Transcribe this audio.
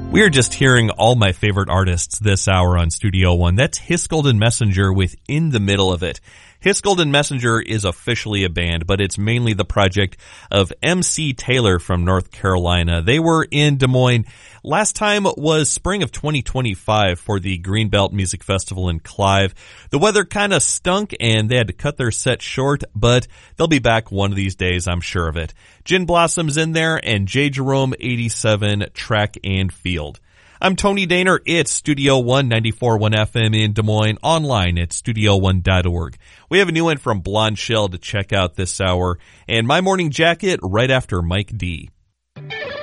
We are just hearing all my favorite artists this hour on Studio One. That's Hiscold and Messenger with In the Middle of It. Hiscold and Messenger is officially a band, but it's mainly the project of MC Taylor from North Carolina. They were in Des Moines. Last time was spring of 2025 for the Greenbelt Music Festival in Clive. The weather kind of stunk and they had to cut their set short, but they'll be back one of these days, I'm sure of it. Gin Blossom's in there and J. Jerome 87 track and field. I'm Tony Daner. It's Studio One 94.1 FM in Des Moines, online at studio1.org. We have a new one from Blonde Shell to check out this hour, and My Morning Jacket right after Mike D.